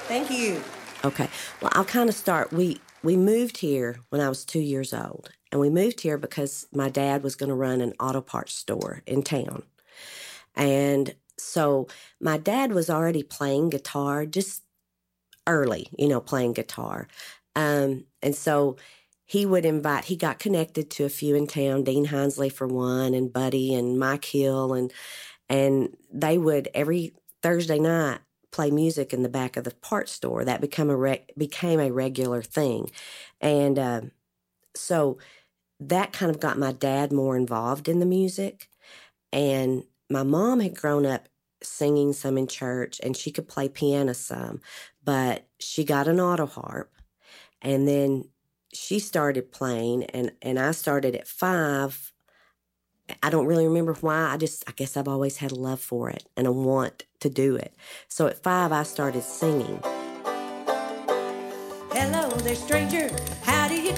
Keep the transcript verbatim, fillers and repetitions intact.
Thank you. Okay. Well, I'll kind of start. We we moved here when I was two years old, and we moved here because my dad was going to run an auto parts store in town. And so my dad was already playing guitar just early, you know, playing guitar. Um, and so he would invite, he got connected to a few in town, Dean Hinesley for one, and Buddy and Mike Hill, and and they would every Thursday night play music in the back of the parts store. That become a re- became a regular thing. And uh, so that kind of got my dad more involved in the music. And my mom had grown up singing some in church, and she could play piano some, but she got an auto harp, and then she started playing, and, and I started at five. I don't really remember why. I just, I guess I've always had a love for it and a want to do it. So at five, I started singing. Hello there, stranger. How do you